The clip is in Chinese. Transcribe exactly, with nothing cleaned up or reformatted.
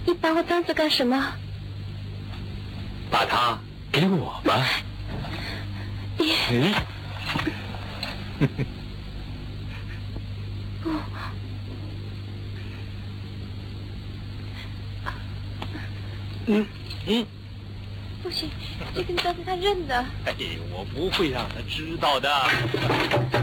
你把我当做干什么？ 把它给我吧。 你嗯。 不。 嗯嗯。 不行，这个你告诉他认的。 哎，我不会让他知道的。